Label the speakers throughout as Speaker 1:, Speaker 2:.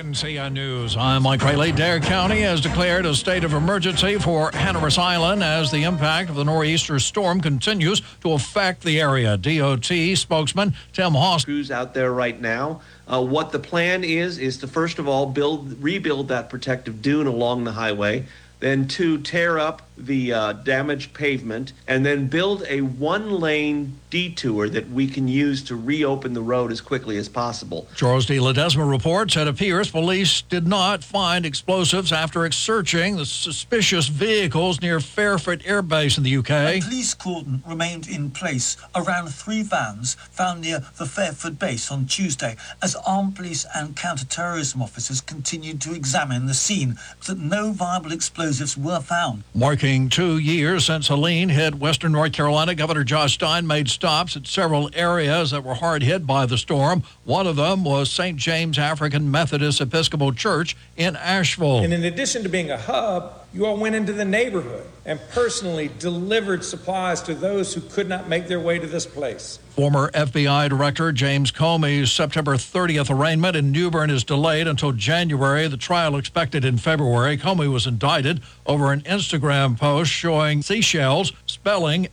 Speaker 1: NCI News. I'm Mike Rayleigh. Dare County has declared a state of emergency for Hatteras Island as the impact of the nor'easter storm continues to affect the area. DOT spokesman Tim Hoss.
Speaker 2: Crews out there right now. What the plan is to first of all rebuild that protective dune along the highway, then to tear up the damaged pavement, and then build a one-lane detour that we can use to reopen the road as quickly as possible.
Speaker 1: Charles D. Ledesma reports it appears police did not find explosives after searching the suspicious vehicles near Fairford Air Base in the UK.
Speaker 3: A police cordon remained in place around 3 vans found near the Fairford base on Tuesday as armed police and counter-terrorism officers continued to examine the scene, but no viable explosives were found.
Speaker 1: Marking 2 years since Helene hit western North Carolina, Governor Josh Stein made stops at several areas that were hard hit by the storm. One of them was St. James African Methodist Episcopal Church in Asheville.
Speaker 4: And in addition to being a hub, you all went into the neighborhood and personally delivered supplies to those who could not make their way to this place.
Speaker 1: Former FBI Director James Comey's September 30th arraignment in New Bern is delayed until January. The trial expected in February. Comey was indicted over an Instagram post showing seashells spelling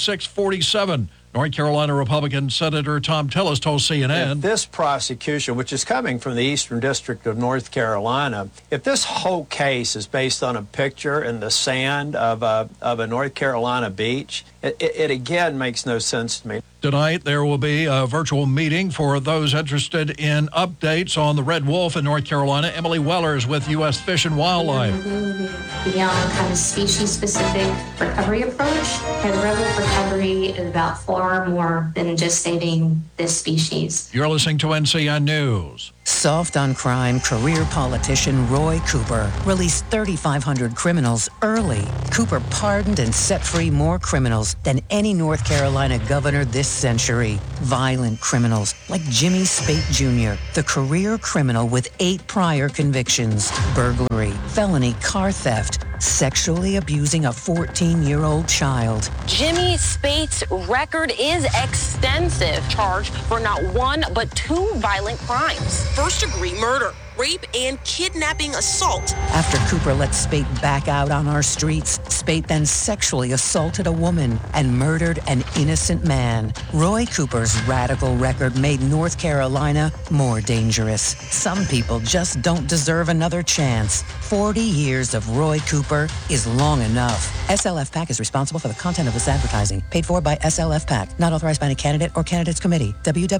Speaker 1: 8647. North Carolina Republican Senator Tom Tillis told CNN.
Speaker 5: If this prosecution, which is coming from the Eastern District of North Carolina, if this whole case is based on a picture in the sand of a North Carolina beach, it again makes no sense to me.
Speaker 1: Tonight, there will be a virtual meeting for those interested in updates on the red wolf in North Carolina. Emily Wellers with U.S. Fish and Wildlife.
Speaker 6: Beyond kind of species-specific recovery approach, and red wolf recovery is about far more than just saving this species.
Speaker 1: You're listening to NCI News.
Speaker 7: Soft on crime career politician Roy Cooper released 3,500 criminals early. Cooper pardoned and set free more criminals than any North Carolina governor this century. Violent criminals like Jimmy Spate Jr., the career criminal with 8 prior convictions: burglary, felony car theft, sexually abusing a 14-year-old child.
Speaker 8: Jimmy Spate's record is extensive, charged for not 1 but 2 violent crimes: first-degree murder, rape, and kidnapping assault.
Speaker 7: After Cooper let Spate back out on our streets, Spate then sexually assaulted a woman and murdered an innocent man. Roy Cooper's radical record made North Carolina more dangerous. Some people just don't deserve another chance. 40 years of Roy Cooper is long enough. SLF PAC is responsible for the content of this advertising. Paid for by SLF PAC. Not authorized by any candidate or candidates committee.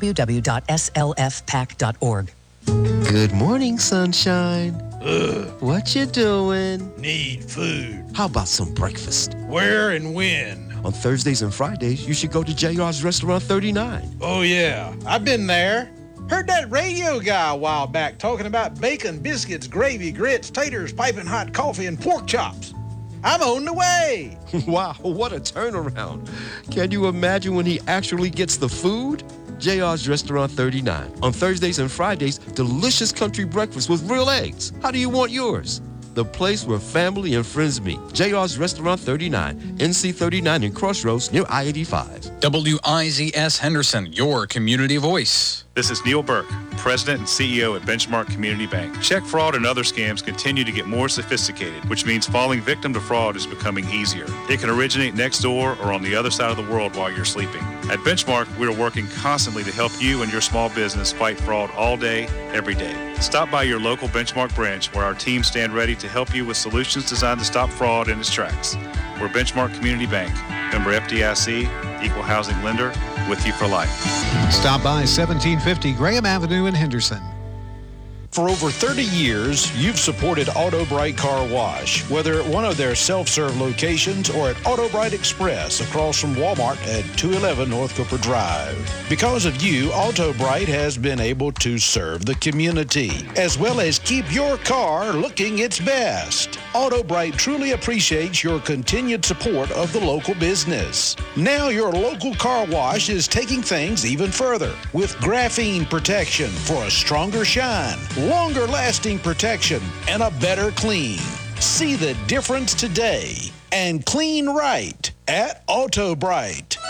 Speaker 7: www.slfpac.org.
Speaker 9: Good morning, sunshine. What you doing?
Speaker 10: Need food.
Speaker 9: How about some breakfast?
Speaker 10: Where and when?
Speaker 9: On Thursdays and Fridays, you should go to JR's Restaurant 39.
Speaker 10: Oh, yeah. I've been there. Heard that radio guy a while back talking about bacon, biscuits, gravy, grits, taters, piping hot coffee, and pork chops. I'm on the way.
Speaker 9: Wow, what a turnaround. Can you imagine when he actually gets the food? JR's Restaurant 39. On Thursdays and Fridays, delicious country breakfast with real eggs. How do you want yours? The place where family and friends meet. JR's Restaurant 39, NC 39 in Crossroads near I-85.
Speaker 11: WIZS Henderson, your community voice.
Speaker 12: This is Neil Burke, President and CEO at Benchmark Community Bank. Check fraud and other scams continue to get more sophisticated, which means falling victim to fraud is becoming easier. It can originate next door or on the other side of the world while you're sleeping. At Benchmark, we are working constantly to help you and your small business fight fraud all day, every day. Stop by your local Benchmark branch where our team stand ready to help you with solutions designed to stop fraud in its tracks. We're Benchmark Community Bank, member FDIC, equal housing lender, with you for life.
Speaker 13: Stop by 1750 Graham Avenue in Henderson.
Speaker 14: For over 30 years, you've supported Auto Bright Car Wash, whether at one of their self-serve locations or at Auto Bright Express across from Walmart at 211 North Cooper Drive. Because of you, Auto Bright has been able to serve the community, as well as keep your car looking its best. Auto Bright truly appreciates your continued support of the local business. Now your local car wash is taking things even further with graphene protection for a stronger shine, longer lasting protection, and a better clean. See the difference today and clean right at Auto Bright.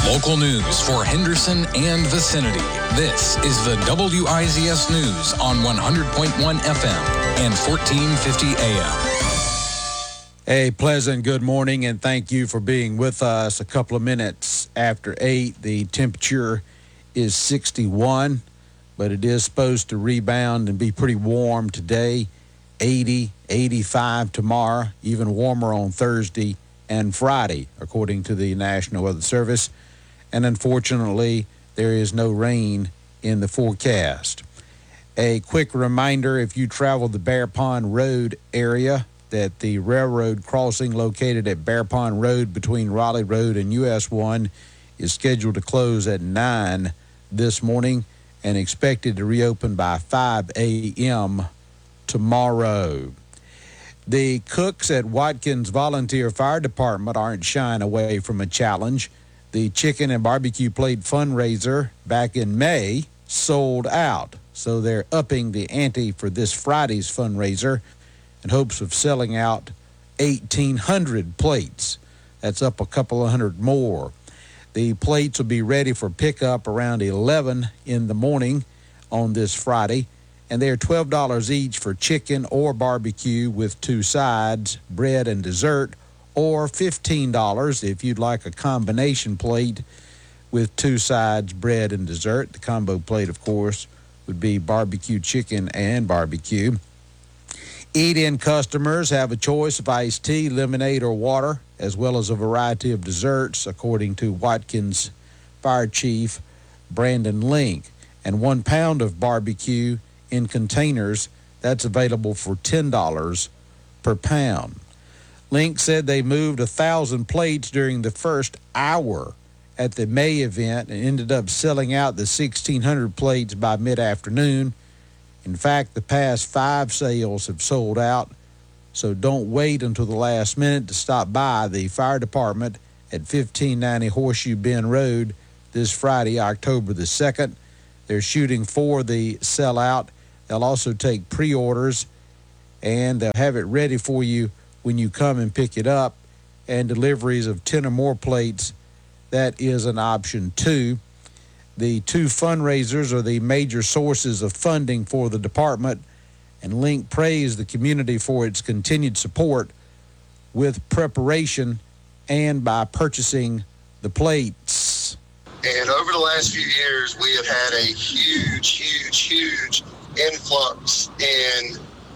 Speaker 11: Local news for Henderson and vicinity. This is the WIZS News on 100.1 FM and 1450 AM.
Speaker 15: A pleasant good morning, and thank you for being with us. A couple of minutes after 8, the temperature is 61, but it is supposed to rebound and be pretty warm today. 80, 85 tomorrow, even warmer on Thursday and Friday, according to the National Weather Service. And unfortunately, there is no rain in the forecast. A quick reminder, if you travel the Bear Pond Road area, that the railroad crossing located at Bear Pond Road between Raleigh Road and US 1 is scheduled to close at 9 this morning and expected to reopen by 5 a.m. tomorrow. The cooks at Watkins Volunteer Fire Department aren't shying away from a challenge. The chicken and barbecue plate fundraiser back in May sold out, so they're upping the ante for this Friday's fundraiser in hopes of selling out 1,800 plates. That's up a couple of hundred more. The plates will be ready for pickup around 11 in the morning on this Friday, and they're $12 each for chicken or barbecue with 2 sides, bread and dessert, or $15 if you'd like a combination plate with 2 sides, bread and dessert. The combo plate, of course, would be barbecue chicken and barbecue. Eat-in customers have a choice of iced tea, lemonade, or water, as well as a variety of desserts, according to Watkins Fire Chief Brandon Link. And 1 pound of barbecue in containers, that's available for $10 per pound. Link said they moved 1,000 plates during the first hour at the May event and ended up selling out the 1,600 plates by mid-afternoon. In fact, the past 5 sales have sold out, so don't wait until the last minute to stop by the fire department at 1590 Horseshoe Bend Road this Friday, October the 2nd. They're shooting for the sellout. They'll also take pre-orders, and they'll have it ready for you when you come and pick it up, and deliveries of 10 or more plates, that is an option too. The 2 fundraisers are the major sources of funding for the department, and Link praised the community for its continued support with preparation and by purchasing the plates.
Speaker 16: And over the last few years, we have had a huge influx in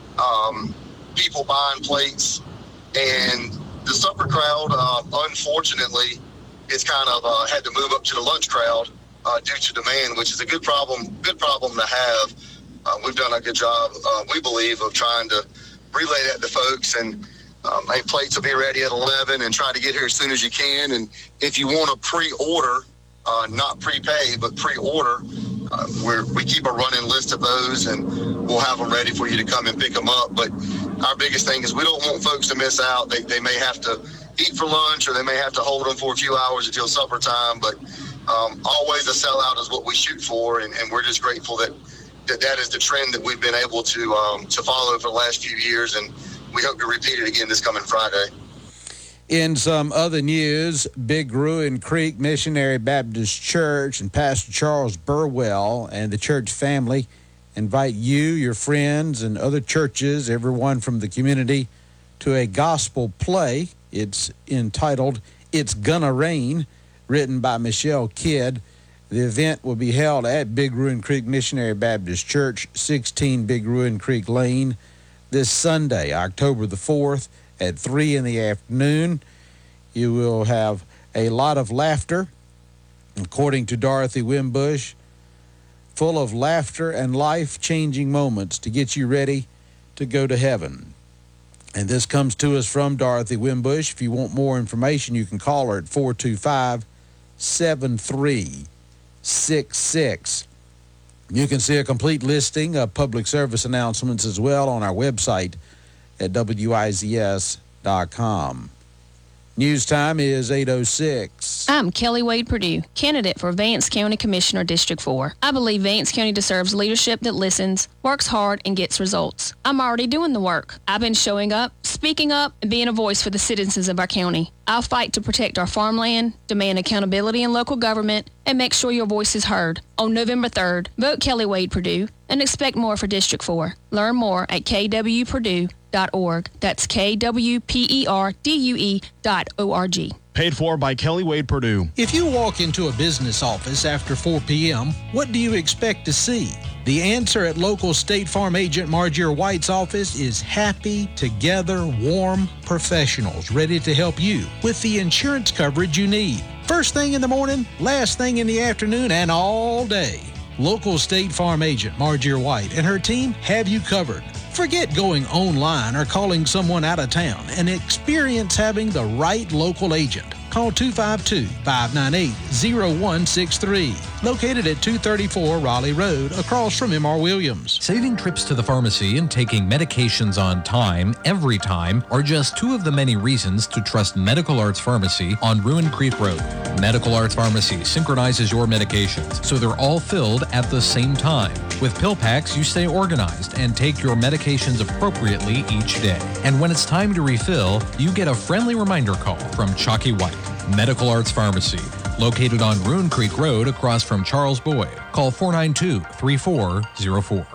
Speaker 16: people buying plates. And the supper crowd, unfortunately, is kind of had to move up to the lunch crowd due to demand, which is a good problem to have. We've done a good job, we believe, of trying to relay that to folks. And hey, plates will be ready at 11, and try to get here as soon as you can. And if you want to pre-order, not prepay, but pre-order, we keep a running list of those, and we'll have them ready for you to come and pick them up. But our biggest thing is we don't want folks to miss out. They may have to eat for lunch, or they may have to hold them for a few hours until supper time. But always a sellout is what we shoot for, and we're just grateful that is the trend that we've been able to follow for the last few years, and we hope to repeat it again this coming Friday.
Speaker 15: In some other news, Big Ruin Creek Missionary Baptist Church and Pastor Charles Burwell and the church family invite you, your friends, and other churches, everyone from the community, to a gospel play. It's entitled It's Gonna Rain, written by Michelle Kidd. The event will be held at Big Ruin Creek Missionary Baptist Church, 16 Big Ruin Creek Lane, this Sunday, October the 4th, at 3 in the afternoon. You will have a lot of laughter, according to Dorothy Wimbush, full of laughter and life-changing moments to get you ready to go to heaven. And this comes to us from Dorothy Wimbush. If you want more information, you can call her at 425-7366. You can see a complete listing of public service announcements as well on our website at WIZS.com. News time is 8:06.
Speaker 17: I'm Kelly Wade Perdue, candidate for Vance County Commissioner District 4. I believe Vance County deserves leadership that listens, works hard, and gets results. I'm already doing the work. I've been showing up, speaking up, and being a voice for the citizens of our county. I'll fight to protect our farmland, demand accountability in local government, and make sure your voice is heard. On November 3rd, vote Kelly Wade Perdue and expect more for District 4. Learn more at kwperdue.org. That's KWPERDUE.org.
Speaker 18: Paid for by Kelly Wade Perdue.
Speaker 10: If you walk into a business office after 4 p.m., what do you expect to see? The answer at local State Farm agent Margier White's office is happy, together, warm professionals ready to help you with the insurance coverage you need. First thing in the morning, last thing in the afternoon, and all day. Local State Farm agent Margier White and her team have you covered. Forget going online or calling someone out of town and experience having the right local agent. Call 252-598-0163. Located at 234 Raleigh Road, across from M.R. Williams.
Speaker 19: Saving trips to the pharmacy and taking medications on time, every time, are just two of the many reasons to trust Medical Arts Pharmacy on Ruin Creek Road. Medical Arts Pharmacy synchronizes your medications so they're all filled at the same time. With pill packs, you stay organized and take your medications appropriately each day. And when it's time to refill, you get a friendly reminder call from Chalky White. Medical Arts Pharmacy, located on Ruin Creek Road across from Charles Boyd. Call 492-3404.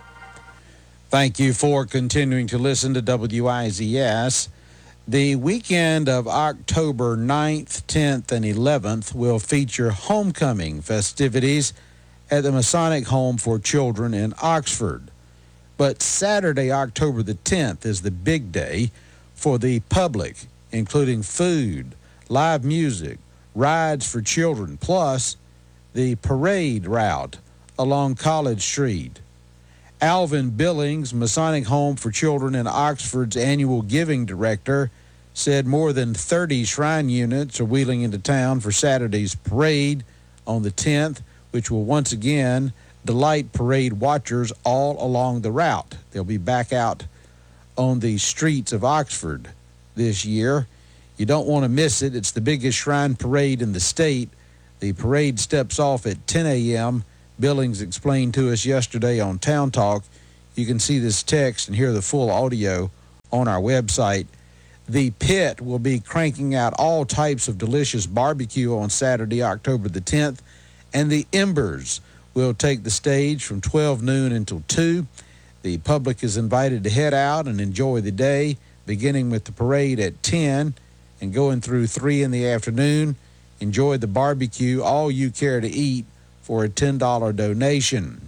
Speaker 15: Thank you for continuing to listen to WIZS. The weekend of October 9th, 10th, and 11th will feature homecoming festivities at the Masonic Home for Children in Oxford. But Saturday, October the 10th, is the big day for the public, including food, live music, rides for children, plus the parade route along College Street. Alvin Billings, Masonic Home for Children in Oxford's annual giving director, said more than 30 shrine units are wheeling into town for Saturday's parade on the 10th, which will once again delight parade watchers all along the route. They'll be back out on the streets of Oxford this year. You don't want to miss it. It's the biggest shrine parade in the state. The parade steps off at 10 a.m. Billings explained to us yesterday on Town Talk. You can see this text and hear the full audio on our website. The Pit will be cranking out all types of delicious barbecue on Saturday, October the 10th, and the Embers will take the stage from 12 noon until 2. The public is invited to head out and enjoy the day, beginning with the parade at 10 and going through 3 in the afternoon. Enjoy the barbecue, all you care to eat, for a $10 donation.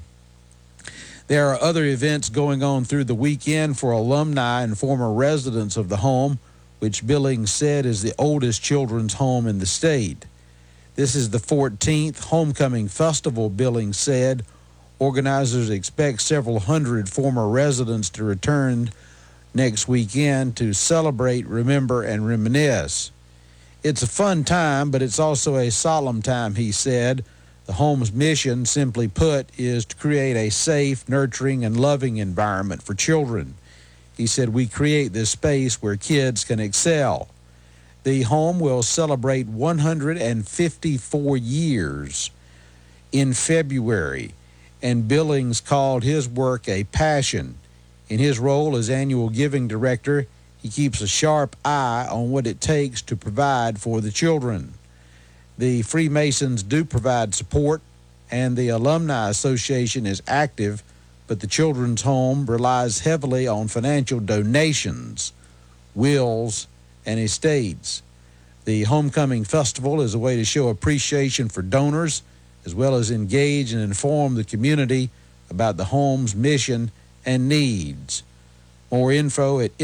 Speaker 15: There are other events going on through the weekend for alumni and former residents of the home, which Billings said is the oldest children's home in the state. This is the 14th Homecoming Festival, Billings said. Organizers expect several hundred former residents to return next weekend to celebrate, remember, and reminisce. It's a fun time, but it's also a solemn time, he said. The home's mission, simply put, is to create a safe, nurturing, and loving environment for children. He said, we create this space where kids can excel. The home will celebrate 154 years in February, and Billings called his work a passion. In his role as annual giving director, he keeps a sharp eye on what it takes to provide for the children. The Freemasons do provide support, and the Alumni Association is active, but the Children's Home relies heavily on financial donations, wills, and estates. The Homecoming Festival is a way to show appreciation for donors, as well as engage and inform the community about the home's mission and needs. More info at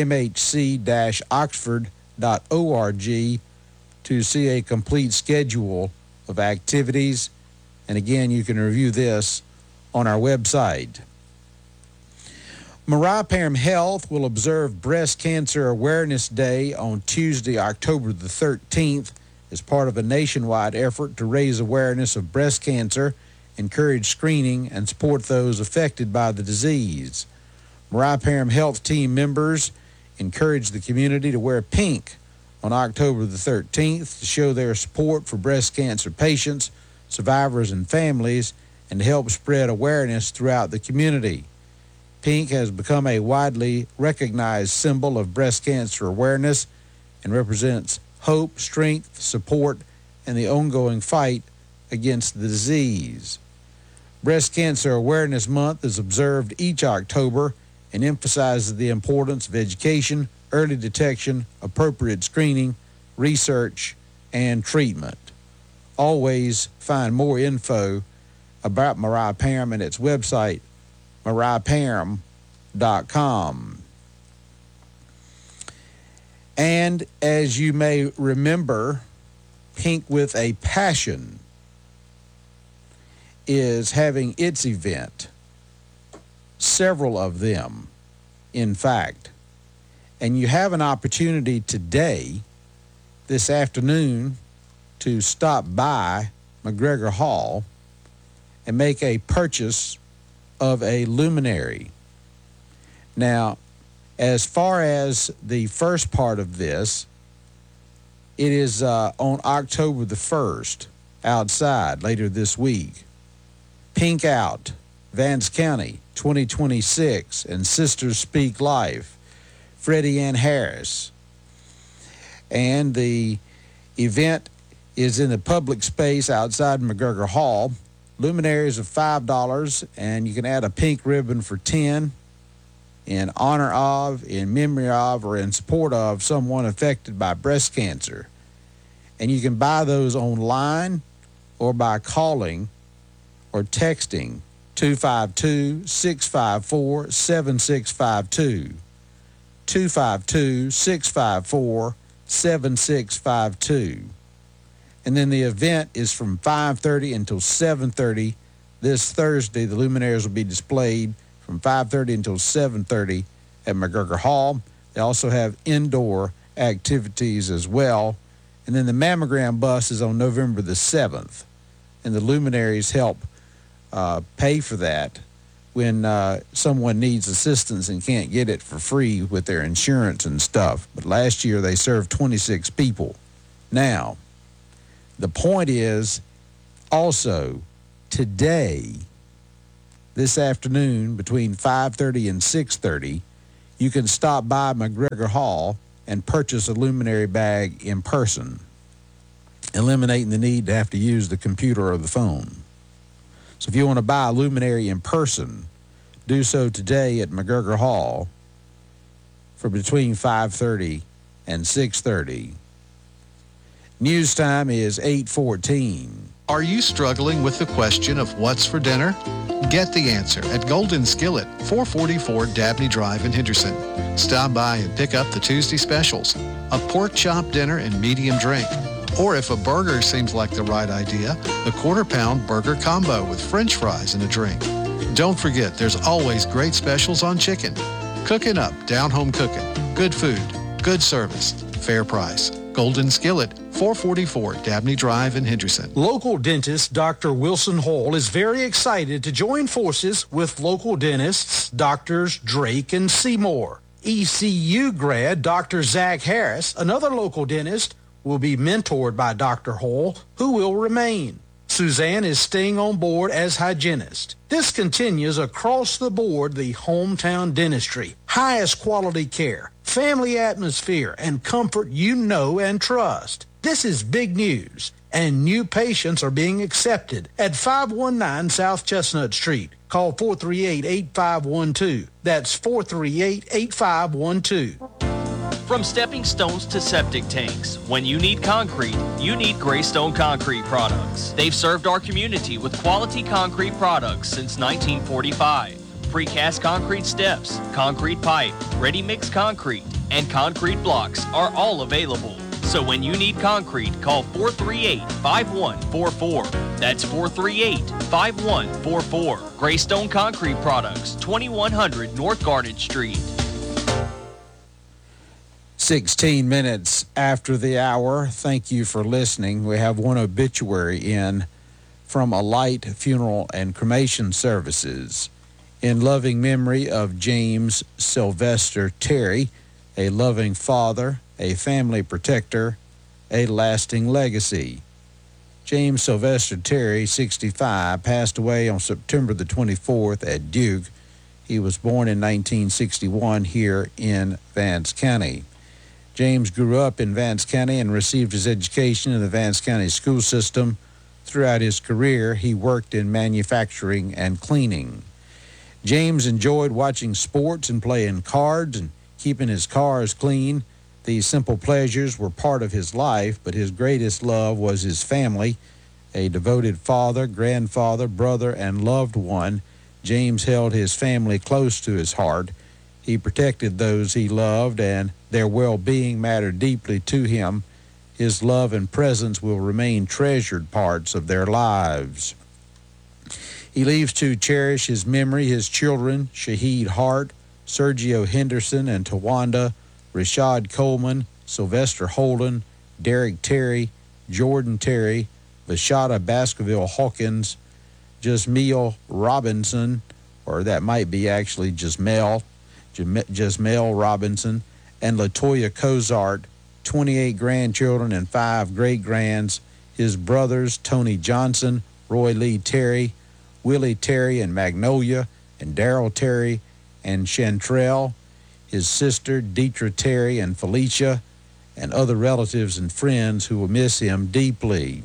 Speaker 15: mhc-oxford.org to see a complete schedule of activities. And again, you can review this on our website. Mariah Parham Health will observe Breast Cancer Awareness Day on Tuesday, October the 13th, as part of a nationwide effort to raise awareness of breast cancer, encourage screening, and support those affected by the disease. Mariah Parham Health team members encourage the community to wear pink on October the 13th to show their support for breast cancer patients, survivors, and families, and to help spread awareness throughout the community. Pink has become a widely recognized symbol of breast cancer awareness and represents hope, strength, support, and the ongoing fight against the disease. Breast Cancer Awareness Month is observed each October and emphasizes the importance of education, early detection, appropriate screening, research, and treatment. Always find more info about Mariah Parham at its website, mariahparham.com. And as you may remember, Pink with a Passion is having its event, several of them, in fact. And you have an opportunity today, this afternoon, to stop by McGregor Hall and make a purchase of a luminary. Now, as far as the first part of this, it is on October the 1st, outside, later this week. Pink Out, Vance County, 2026, and Sisters Speak Life, Freddie Ann Harris. And the event is in the public space outside McGregor Hall. Luminaries of $5, and you can add a pink ribbon for $10 in honor of, in memory of, or in support of someone affected by breast cancer. And you can buy those online or by calling or texting 252-654-7652. 252-654-7652. And then the event is from 5:30 until 7:30. This Thursday, the luminaries will be displayed from 5:30 until 7:30 at McGregor Hall. They also have indoor activities as well. And then the mammogram bus is on November the 7th. And the luminaries help pay for that when someone needs assistance and can't get it for free with their insurance and stuff. But last year they served 26 people. Now, the point is also today, this afternoon, between 5:30 and 6:30, you can stop by McGregor Hall and purchase a luminary bag in person, eliminating the need to have to use the computer or the phone. So if you want to buy a luminary in person, do so today at McGregor Hall for between 5:30 and 6:30. News time is 8:14.
Speaker 13: Are you struggling with the question of what's for dinner? Get the answer at Golden Skillet, 444 Dabney Drive in Henderson. Stop by and pick up the Tuesday specials, a pork chop dinner and medium drink. Or if a burger seems like the right idea, the quarter-pound burger combo with French fries and a drink. Don't forget, there's always great specials on chicken. Cooking up, down-home cooking. Good food, good service, fair price. Golden Skillet, 444 Dabney Drive in Henderson.
Speaker 14: Local dentist Dr. Wilson Hall is very excited to join forces with local dentists Drs. Drake and Seymour. ECU grad Dr. Zach Harris, another local dentist, will be mentored by Dr. Hall, who will remain. Suzanne is staying on board as hygienist. This continues across the board the hometown dentistry. Highest quality care, family atmosphere, and comfort you know and trust. This is big news, and new patients are being accepted at 519 South Chestnut Street. Call 438-8512. That's 438-8512.
Speaker 20: From stepping stones to septic tanks, when you need concrete, you need Greystone Concrete Products. They've served our community with quality concrete products since 1945. Precast concrete steps, concrete pipe, ready-mix concrete, and concrete blocks are all available. So when you need concrete, call 438-5144. That's 438-5144. Greystone Concrete Products, 2100 North Garden Street.
Speaker 15: 16 minutes after the hour. Thank you for listening. We have one obituary in from Alight Funeral and Cremation Services in loving memory of James Sylvester Terry, a loving father a family protector, a lasting legacy. James Sylvester Terry, 65, passed away on September the 24th at Duke. He was born in 1961 here in Vance County. James grew up in Vance County and received his education in the Vance County school system. Throughout his career, he worked in manufacturing and cleaning. James enjoyed watching sports and playing cards and keeping his cars clean. These simple pleasures were part of his life, but his greatest love was his family. A devoted father, grandfather, brother, and loved one, James held his family close to his heart. He protected those he loved, and their well-being mattered deeply to him. His love and presence will remain treasured parts of their lives. He leaves to cherish his memory his children, Shaheed Hart, Sergio Henderson, and Tawanda, Rashad Coleman, Sylvester Holden, Derek Terry, Jordan Terry, Vashada Baskerville Hawkins, Jasmeel Robinson, or that might be actually Jasmel Robinson, and Latoya Cozart, 28 grandchildren and 5 great-grands, his brothers Tony Johnson, Roy Lee Terry, Willie Terry and Magnolia, and Darrell Terry and Chantrell, his sister Deetra Terry and Felicia, and other relatives and friends who will miss him deeply.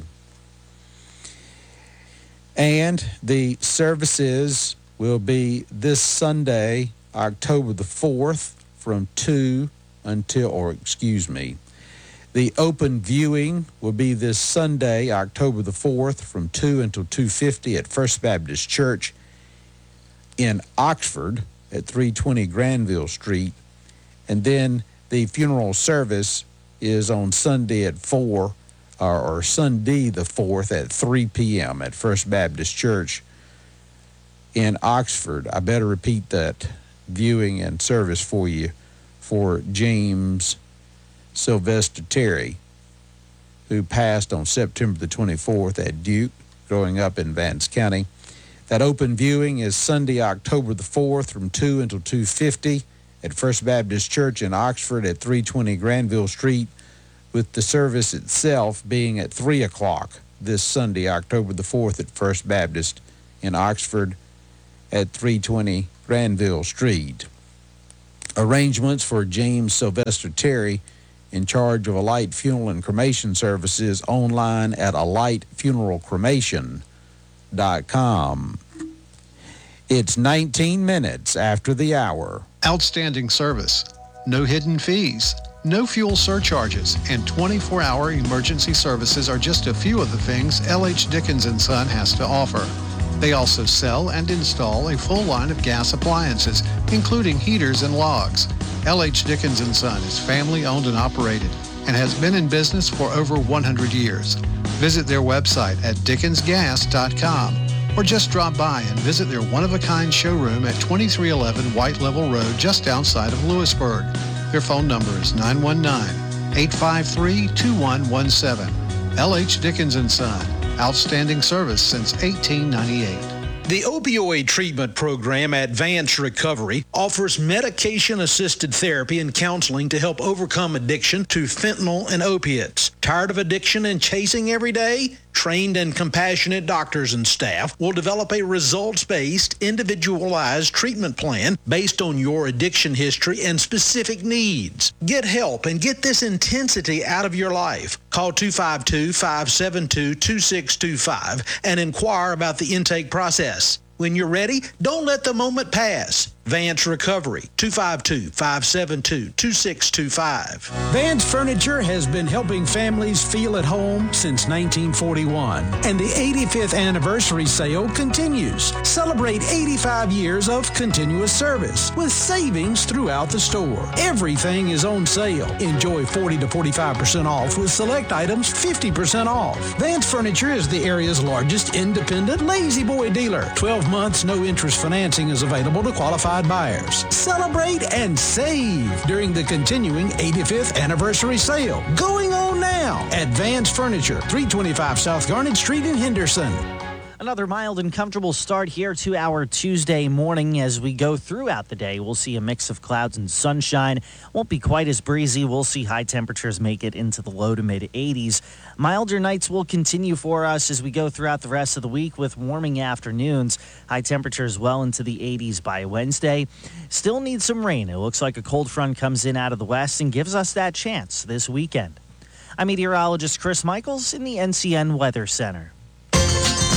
Speaker 15: And the services will be this Sunday, October the 4th, from 2 until, the open viewing will be this Sunday, October the 4th, from 2 until 2:50 at First Baptist Church in Oxford at 320 Granville Street. And then the funeral service is on Sunday at 4, or Sunday the 4th at 3 p.m. at First Baptist Church in Oxford. I better repeat that viewing and service for you for James Sylvester Terry, who passed on September the 24th at Duke, growing up in Vance County. That open viewing is Sunday, October the 4th from 2 until 2:50 at First Baptist Church in Oxford at 320 Granville Street, with the service itself being at 3 o'clock this Sunday, October the 4th at First Baptist in Oxford at 320 Granville Street. Arrangements for James Sylvester Terry, in charge of Alight Funeral and Cremation Services, online at alightfuneralcremation.com. It's 19 minutes after the hour.
Speaker 13: Outstanding service, no hidden fees, no fuel surcharges, and 24-hour emergency services are just a few of the things L.H. Dickens & Son has to offer. They also sell and install a full line of gas appliances, including heaters and logs. L.H. Dickens & Son is family-owned and operated and has been in business for over 100 years. Visit their website at dickensgas.com or just drop by and visit their one-of-a-kind showroom at 2311 White Level Road just outside of Lewisburg. Their phone number is 919-853-2117. L.H. Dickens & Son. Outstanding service since 1898.
Speaker 14: The opioid treatment program at Vance Recovery offers medication-assisted therapy and counseling to help overcome addiction to fentanyl and opiates. Tired of addiction and chasing every day? Trained and compassionate doctors and staff will develop a results-based, individualized treatment plan based on your addiction history and specific needs. Get help and get this intensity out of your life. Call 252-572-2625 and inquire about the intake process. When you're ready, don't let the moment pass. Vance Recovery, 252-572-2625.
Speaker 10: Vance Furniture has been helping families feel at home since 1941, and the 85th anniversary sale continues. Celebrate 85 years of continuous service with savings throughout the store. Everything is on sale. Enjoy 40 to 45% off with select items 50% off. Vance Furniture is the area's largest independent Lazy Boy dealer. 12 months, no interest financing is available to qualified buyers. Celebrate and save during the continuing 85th anniversary sale going on now at Vance Furniture, 325 South Garnet Street in Henderson.
Speaker 21: Another mild and comfortable start here to our Tuesday morning. As we go throughout the day, we'll see a mix of clouds and sunshine. Won't be quite as breezy. We'll see high temperatures make it into the low to mid 80s. Milder nights will continue for us as we go throughout the rest of the week with warming afternoons. High temperatures well into the 80s by Wednesday. Still need some rain. It looks like a cold front comes in out of the west and gives us that chance this weekend. I'm meteorologist Chris Michaels in the NCN Weather Center.